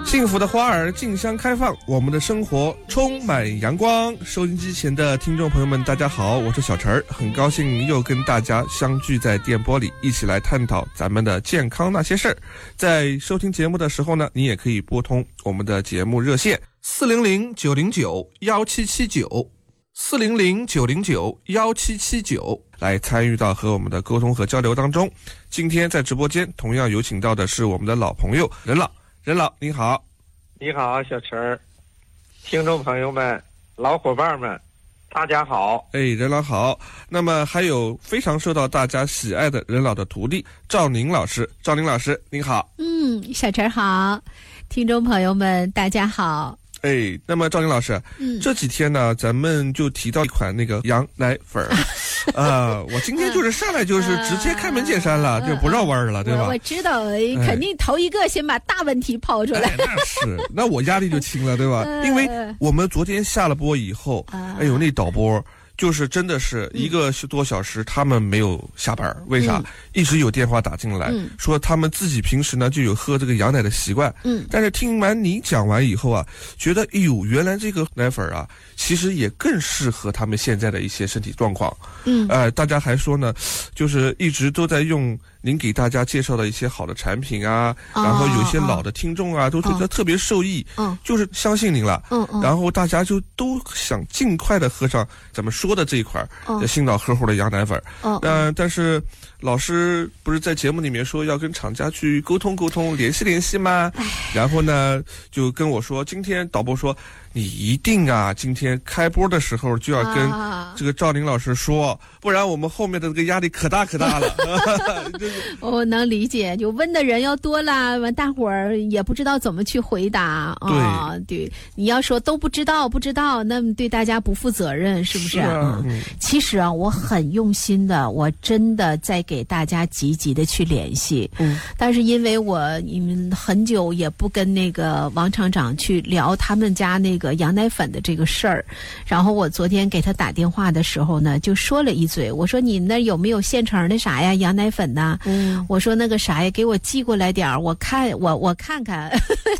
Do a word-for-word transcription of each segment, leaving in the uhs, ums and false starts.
幸福的花儿竞相开放，我们的生活充满阳光。收音机前的听众朋友们，大家好，我是小陈儿，很高兴又跟大家相聚在电波里，一起来探讨咱们的健康那些事儿。在收听节目的时候呢，你也可以拨通我们的节目热线四零零九零九幺七七九四零零九零九幺七七九来参与到和我们的沟通和交流当中。今天在直播间同样有请到的是我们的老朋友任老。任老你好。 你好小陈儿，听众朋友们老伙伴们大家好。 哎，任老好。那么还有非常受到大家喜爱的任老的徒弟赵宁老师。赵宁老师您好。 嗯，小陈好，听众朋友们大家好。 哎，那么赵宁老师， 嗯， 这几天呢，咱们就提到一款那个羊奶粉儿，啊、呃，我今天就是上来就是直接开门见山了，呃、就不绕弯了，对吧？ 我, 我知道，肯定头一个先把大问题抛出来。 哎、那是，那我压力就轻了，对吧？呃、因为我们昨天下了播以后，呃、哎呦，那导播。就是真的是一个多小时，他们没有下班，嗯、为啥？一直有电话打进来，嗯、说他们自己平时呢就有喝这个羊奶的习惯，嗯，但是听完你讲完以后啊，觉得哎呦，原来这个奶粉啊，其实也更适合他们现在的一些身体状况，嗯，呃，大家还说呢，就是一直都在用您给大家介绍的一些好的产品啊，哦、然后有些老的听众啊，哦、都觉得特别受益，嗯，就是相信您了，嗯嗯，然后大家就都想尽快的喝上咱们说。说的这一块呃，星岛呵护的羊奶粉，嗯、呃，但是老师不是在节目里面说要跟厂家去沟通沟通、联系联系吗？然后呢，就跟我说，今天导播说你一定啊，今天开播的时候就要跟这个赵宁老师说，啊、不然我们后面的这个压力可大可大了。 我能理解，就问的人要多了，完大伙儿也不知道怎么去回答。 对、 哦、对，你要说都不知道不知道，那么对大家不负责任，是不是？ 是啊、 嗯，其实啊，我很用心的，我真的在给大家积极的去联系。嗯，但是因为我你们很久也不跟那个王厂长去聊他们家那个羊奶粉的这个事儿，然后我昨天给他打电话的时候呢，就说了一嘴，我说你那有没有现成的啥呀羊奶粉呢？嗯，我说那个啥呀，给我寄过来点儿，我看我我看看。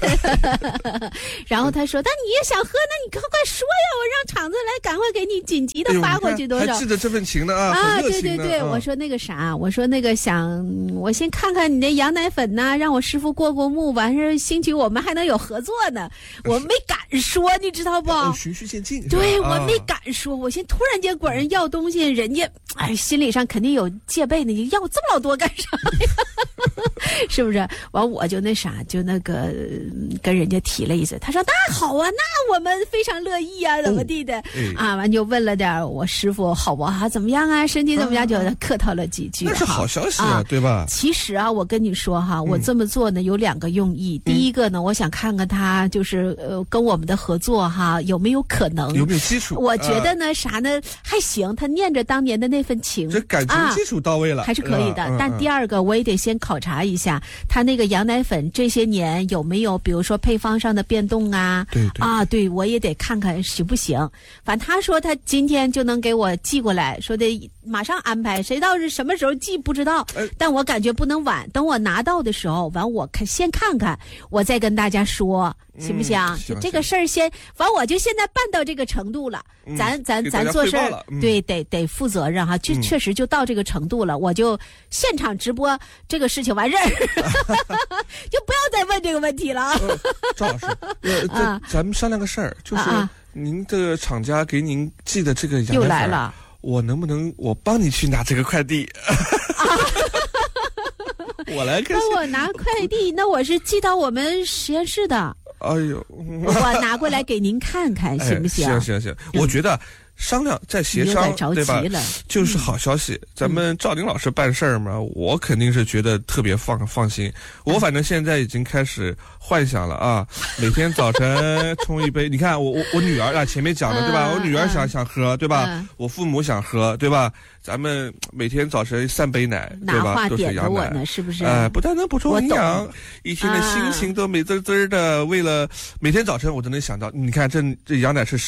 然后他说，那你也想喝，那你快快说呀，我让厂子来赶快给你紧急的发过去多少？ 哎、还记得这份情呢啊！ 啊， 对对对，啊、我说那个啥，我说那个想，我先看看你的羊奶粉呐，让我师傅过过目，完事儿兴许我们还能有合作呢。我没敢说，你知道不？ 哦、循序渐进。 对， 啊、 我没敢说，我先突然间管人要东西，人家哎心理上肯定有戒备呢，你要这么老多干啥呀？是不是？完我就那啥，就那个跟人家提了一嘴，他说那好啊，那我们非常乐意啊，怎么地的、哦哎、啊？完就问了点我师傅好不好，怎么样啊？身体怎么样？啊、就客套了几句。 那是好消息啊，啊对吧？ 其实啊，我跟你说哈，我这么做呢、嗯、有两个用意。第一个呢，我想看看他就是呃跟我们的合作哈有没有可能， 有没有基础？ 我觉得呢、啊、啥呢还行，他念着当年的那份情， 这感情基础到位了， 啊、还是可以的。 啊、 但第二个我也得先考察一下他那个羊奶粉这些年有没有比如说配方上的变动啊。 对对啊，对我也得看看行不行。反正他说他今天就能给我寄过来，说的马上安排，谁到是什么时候寄不知道，但我感觉不能晚，等我拿到的时候完我看先看看，我再跟大家说行不行？ 嗯、 就这个事儿先完，我就现在办到这个程度了，嗯、咱咱咱做事儿、嗯、对得得负责任哈，就、嗯、确实就到这个程度了，我就现场直播这个事情完事儿，就不要再问这个问题了。 呃、赵老师，呃，啊、咱们商量个事儿，就是您的厂家给您寄的这个羊奶粉又来了。 我能不能我帮你去拿这个快递？啊、我来看。 帮我拿快递，那我是寄到我们实验室的。 哎呦， 我拿过来给您看看，行不行？ 行行行，我觉得商量再协商，对吧？就是好消息。嗯、咱们赵宁老师办事儿嘛，我肯定是觉得特别放放心。我反正现在已经开始幻想了啊，每天早晨冲一杯。你看我我我女儿啊，前面讲的对吧？我女儿想想喝，对吧？我父母想喝，对吧？咱们每天早晨三杯奶，对吧？ 哪话点的我呢？是不是？ 哎、呃，不但能补充营养，一天的心情都美滋滋的。为了每天早晨，我都能想到，你看这这羊奶是谁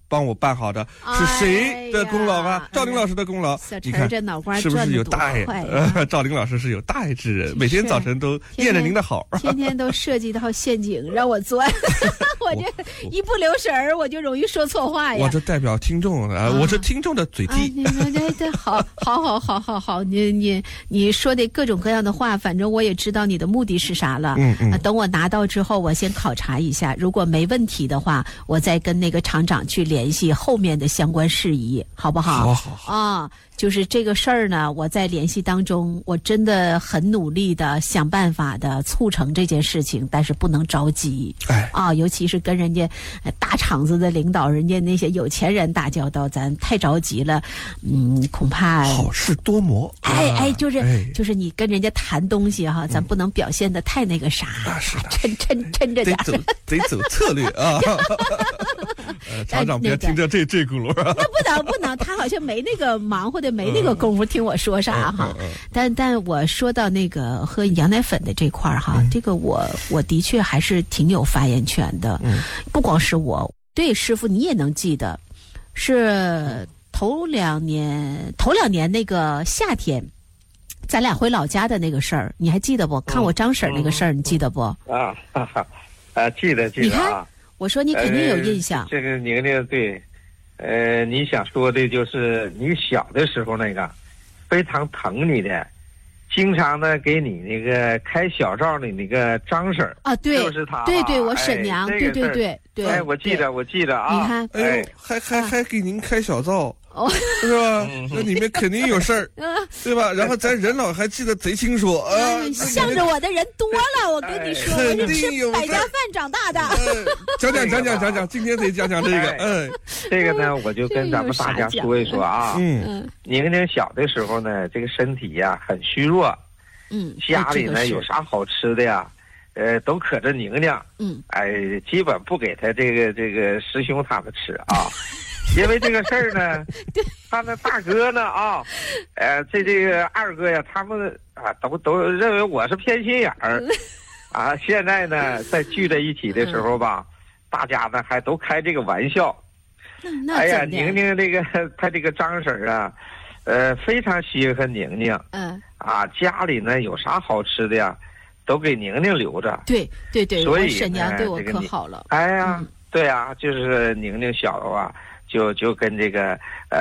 帮我办好的，是谁的功劳啊？赵玲老师的功劳。 你看这脑瓜是不是有大爱？呃，赵玲老师是有大爱之人，每天早晨都念着您的好， 天天都设计套陷阱让我钻，我这一不留神儿，我就容易说错话呀。 我这代表听众啊，我这听众的嘴替。 你这这好，好，好，好，好，好，你你你说的各种各样的话，反正我也知道你的目的是啥了。 嗯嗯。 等我拿到之后，我先考察一下，如果没问题的话，我再跟那个厂长去联系后面的相关事宜，好不好？ 好好好啊，就是这个事儿呢，我在联系当中，我真的很努力的想办法的促成这件事情，但是不能着急。 哎啊，尤其是跟人家大厂子的领导，人家那些有钱人打交道，咱太着急了，嗯，恐怕好事多磨。 哎哎，就是、 哎、 就是你跟人家谈东西哈，咱不能表现的太那个啥， 那是抻抻抻着点， 得走得走策略啊。呃，厂长别听着这这轱辘啊。 那不能不能，他好像没那个忙活的，没那个功夫听我说啥哈。 嗯嗯嗯、 但但我说到那个喝羊奶粉的这块儿哈，嗯、这个我我的确还是挺有发言权的。 嗯， 不光是我，对师傅你也能记得，是头两年头两年那个夏天。咱俩回老家的那个事儿，你还记得不？看我张婶那个事儿，你记得不？ 啊，哈哈，啊，记得记得啊。 你看，我说你肯定有印象。 呃、这个宁宁对，呃，你想说的就是你小的时候那个，非常疼你的，经常呢给你那个开小灶的那个张婶啊，对， 就是她， 对对，我婶娘， 哎、 对对对对。 哎，我记得，我记得啊。 你看， 哎呦，还还还给您开小灶。哦，是吧？那里面肯定有事儿，对吧？然后咱人老还记得贼清楚啊， 向着我的人多了，我跟你说，我是吃百家饭长大的。 讲讲讲讲讲讲，今天得讲讲这个。嗯， 这个呢，我就跟咱们大家说一说啊。 嗯， 宁宁小的时候呢，这个身体呀很虚弱， 嗯， 家里呢有啥好吃的呀，呃，都可着宁宁。 嗯， 哎，基本不给他这个这个师兄他们吃啊。因为这个事儿呢，他那大哥呢啊，呃，这这个二哥呀，他们啊都都认为我是偏心眼儿，啊，现在呢在聚在一起的时候吧，大家呢还都开这个玩笑。哎呀，宁宁这个他这个张婶啊，呃，非常稀罕宁宁。 嗯。 啊，家里呢有啥好吃的呀，都给宁宁留着。 对对对， 所以我婶娘对我可好了。 哎呀，对呀，就是宁宁小的话。就就跟这个呃